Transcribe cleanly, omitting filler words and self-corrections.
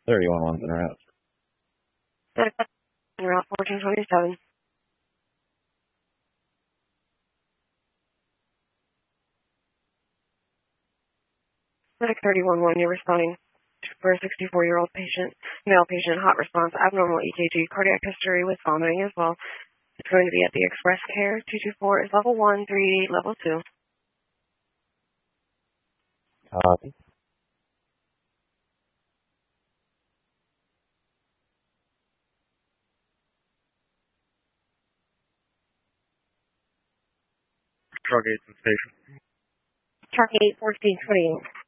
31 ones in route. Route 1427. Medic 311, you're responding for a 64-year-old patient, male patient, hot response, abnormal EKG, cardiac history with vomiting as well. It's going to be at the Express Care. 224 is level 1, 388 level 2. Copy. Truck 8 station. Truck 8, 1428.